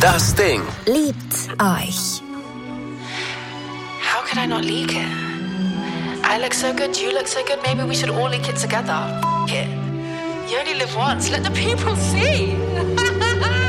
Das Ding. Liebt euch. How could I not leak it? I look so good, you look so good, maybe we should all leak it together. F it. You only live once, let the people see.